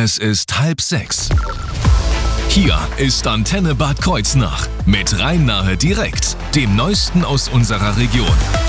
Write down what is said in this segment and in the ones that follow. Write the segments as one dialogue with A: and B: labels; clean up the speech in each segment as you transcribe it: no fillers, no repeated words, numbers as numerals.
A: Es ist 5:30. Hier ist Antenne Bad Kreuznach mit Rhein-Nahe direkt, dem Neuesten aus unserer Region.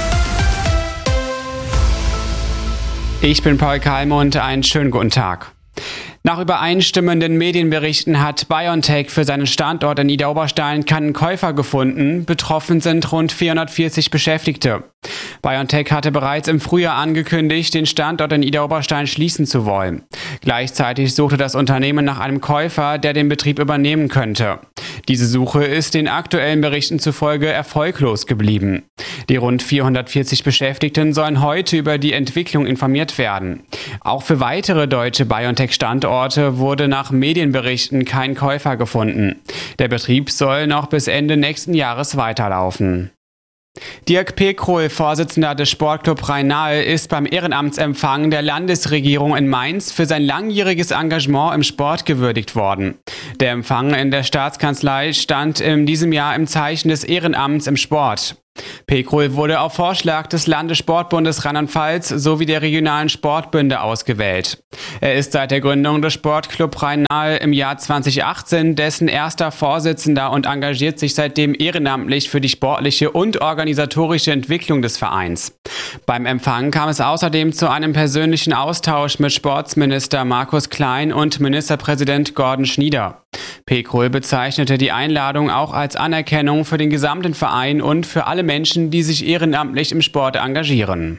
B: Ich bin Paul Kalmund, einen schönen guten Tag. Nach übereinstimmenden Medienberichten hat BioNTech für seinen Standort in Idar-Oberstein keinen Käufer gefunden. Betroffen sind rund 440 Beschäftigte. BioNTech hatte bereits im Frühjahr angekündigt, den Standort in Idar-Oberstein schließen zu wollen. Gleichzeitig suchte das Unternehmen nach einem Käufer, der den Betrieb übernehmen könnte. Diese Suche ist den aktuellen Berichten zufolge erfolglos geblieben. Die rund 440 Beschäftigten sollen heute über die Entwicklung informiert werden. Auch für weitere deutsche BioNTech-Standorte wurde nach Medienberichten kein Käufer gefunden. Der Betrieb soll noch bis Ende nächsten Jahres weiterlaufen. Dirk Pekrohl, Vorsitzender des Sportclub Rhein-Nahe, ist beim Ehrenamtsempfang der Landesregierung in Mainz für sein langjähriges Engagement im Sport gewürdigt worden. Der Empfang in der Staatskanzlei stand in diesem Jahr im Zeichen des Ehrenamts im Sport. Pekrohl wurde auf Vorschlag des Landessportbundes Rheinland-Pfalz sowie der regionalen Sportbünde ausgewählt. Er ist seit der Gründung des Sportclub Rhein-Nahe im Jahr 2018 dessen erster Vorsitzender und engagiert sich seitdem ehrenamtlich für die sportliche und organisatorische Entwicklung des Vereins. Beim Empfang kam es außerdem zu einem persönlichen Austausch mit Sportsminister Markus Klein und Ministerpräsident Gordon Schnieder. Pekrohl bezeichnete die Einladung auch als Anerkennung für den gesamten Verein und für alle Menschen, die sich ehrenamtlich im Sport engagieren.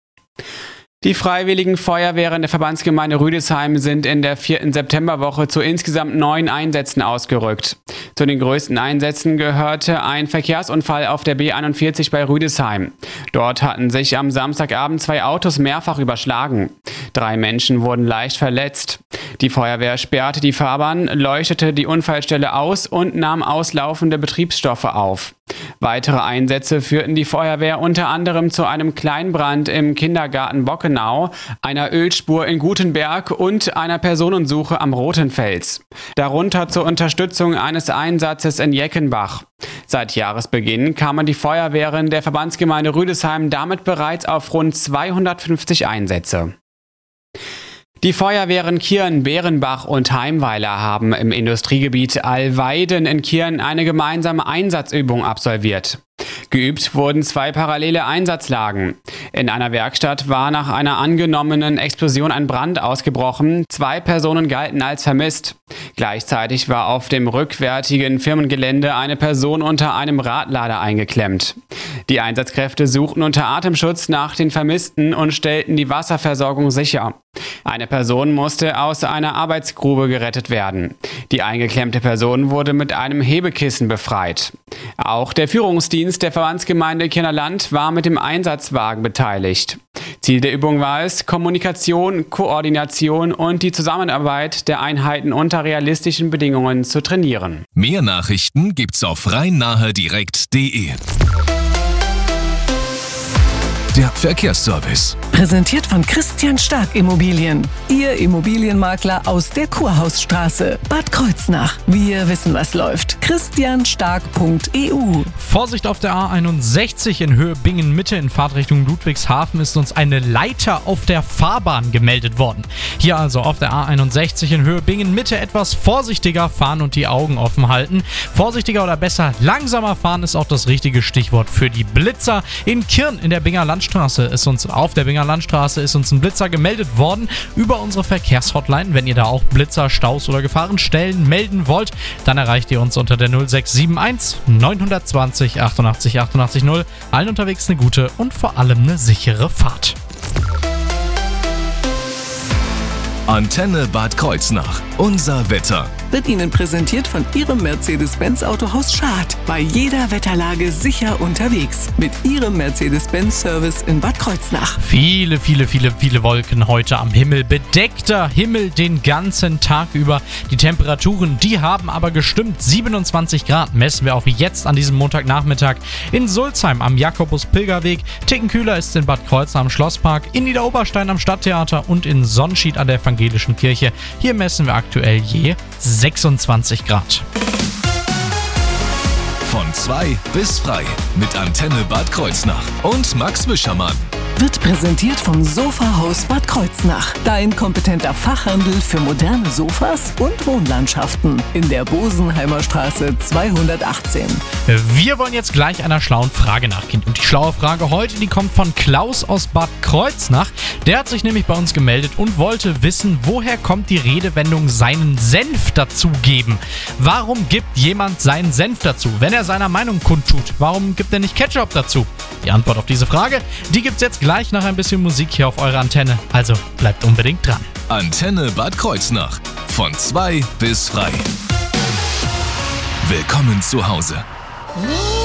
B: Die Freiwilligen Feuerwehren der Verbandsgemeinde Rüdesheim sind in der 4. Septemberwoche zu insgesamt 9 Einsätzen ausgerückt. Zu den größten Einsätzen gehörte ein Verkehrsunfall auf der B41 bei Rüdesheim. Dort hatten sich am Samstagabend 2 Autos mehrfach überschlagen. 3 Menschen wurden leicht verletzt. Die Feuerwehr sperrte die Fahrbahn, leuchtete die Unfallstelle aus und nahm auslaufende Betriebsstoffe auf. Weitere Einsätze führten die Feuerwehr unter anderem zu einem Kleinbrand im Kindergarten Bockenau, einer Ölspur in Gutenberg und einer Personensuche am Rothenfels. Darunter zur Unterstützung eines Einsatzes in Jeckenbach. Seit Jahresbeginn kamen die Feuerwehren der Verbandsgemeinde Rüdesheim damit bereits auf rund 250 Einsätze. Die Feuerwehren Kirn, Bärenbach und Heimweiler haben im Industriegebiet Allweiden in Kirn eine gemeinsame Einsatzübung absolviert. Geübt wurden 2 parallele Einsatzlagen. In einer Werkstatt war nach einer angenommenen Explosion ein Brand ausgebrochen. 2 Personen galten als vermisst. Gleichzeitig war auf dem rückwärtigen Firmengelände eine Person unter einem Radlader eingeklemmt. Die Einsatzkräfte suchten unter Atemschutz nach den Vermissten und stellten die Wasserversorgung sicher. Eine Person musste aus einer Arbeitsgrube gerettet werden. Die eingeklemmte Person wurde mit einem Hebekissen befreit. Auch der Führungsdienst der Verbandsgemeinde Kirnerland war mit dem Einsatzwagen beteiligt. Ziel der Übung war es, Kommunikation, Koordination und die Zusammenarbeit der Einheiten unter realistischen Bedingungen zu trainieren.
A: Mehr Nachrichten gibt's auf rhein-nahe-direkt.de. Der Verkehrsservice.
C: Präsentiert von Christian Stark Immobilien. Ihr Immobilienmakler aus der Kurhausstraße, Bad Kreuznach. Wir wissen, was läuft. christianstark.eu.
D: Vorsicht auf der A61 in Höhe Bingen-Mitte in Fahrtrichtung Ludwigshafen ist uns eine Leiter auf der Fahrbahn gemeldet worden. Hier also auf der A61 in Höhe Bingen-Mitte etwas vorsichtiger fahren und die Augen offen halten. Vorsichtiger oder besser langsamer fahren ist auch das richtige Stichwort für die Blitzer. In Kirn in der Binger Landstraße auf der Binger Landstraße ist uns ein Blitzer gemeldet worden über unsere Verkehrshotline. Wenn ihr da auch Blitzer, Staus oder Gefahrenstellen melden wollt, dann erreicht ihr uns unter der 0671 920 88 88 0. Allen unterwegs eine gute und vor allem eine sichere Fahrt.
A: Antenne Bad Kreuznach. Unser Wetter.
C: Wird Ihnen präsentiert von Ihrem Mercedes-Benz Autohaus Schad. Bei jeder Wetterlage sicher unterwegs. Mit Ihrem Mercedes-Benz-Service in Bad Kreuznach.
D: Viele Wolken heute am Himmel. Bedeckter Himmel den ganzen Tag über. Die Temperaturen, die haben aber gestimmt. 27 Grad messen wir auch wie jetzt an diesem Montagnachmittag in Sulzheim am Jakobus-Pilgerweg. Ticken kühler ist es in Bad Kreuznach am Schlosspark, in Niederoberstein am Stadttheater und in Sonnenschied an der Evangelischen Kirche. Hier messen wir aktuell je 26 Grad.
A: Von 2 bis frei mit Antenne Bad Kreuznach und Max Wischermann.
C: wird präsentiert vom Sofahaus Bad Kreuznach. Dein kompetenter Fachhandel für moderne Sofas und Wohnlandschaften in der Bosenheimer Straße 218.
D: Wir wollen jetzt gleich einer schlauen Frage nachgehen. Und die schlaue Frage heute, die kommt von Klaus aus Bad Kreuznach. Der hat sich nämlich bei uns gemeldet und wollte wissen, woher kommt die Redewendung seinen Senf dazugeben? Warum gibt jemand seinen Senf dazu, wenn er seiner Meinung kundtut? Warum gibt er nicht Ketchup dazu? Die Antwort auf diese Frage, die gibt's jetzt gleich nach ein bisschen Musik hier auf eurer Antenne. Also bleibt unbedingt dran.
A: Antenne Bad Kreuznach. Von 2 bis frei. Willkommen zu Hause.